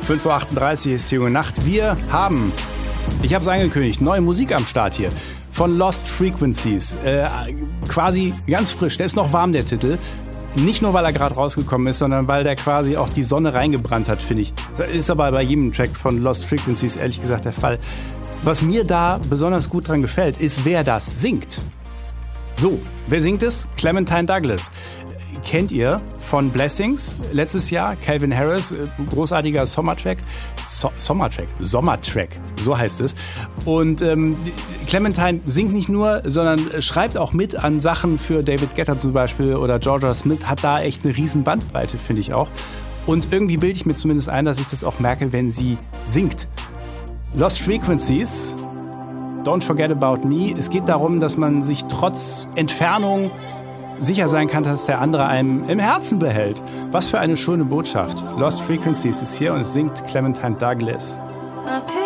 5:38 Uhr ist die junge Nacht. Wir haben, ich habe es angekündigt, neue Musik am Start hier. Von Lost Frequencies. Quasi ganz frisch. Der ist noch warm, der Titel. Nicht nur, weil er gerade rausgekommen ist, sondern weil der quasi auch die Sonne reingebrannt hat, finde ich. Das ist aber bei jedem Track von Lost Frequencies ehrlich gesagt der Fall. Was mir da besonders gut dran gefällt, ist, wer das singt. So, wer singt es? Clementine Douglas. Kennt ihr von Blessings letztes Jahr? Calvin Harris, großartiger Sommertrack, so heißt es. Und Clementine singt nicht nur, sondern schreibt auch mit an Sachen für David Guetta zum Beispiel oder Georgia Smith, hat da echt eine riesen Bandbreite, finde ich auch. Und irgendwie bilde ich mir zumindest ein, dass ich das auch merke, wenn sie singt. Lost Frequencies, Don't Forget About Me. Es geht darum, dass man sich trotz Entfernung sicher sein kann, dass der andere einem im Herzen behält. Was für eine schöne Botschaft. Lost Frequencies ist hier und es singt Clementine Douglas.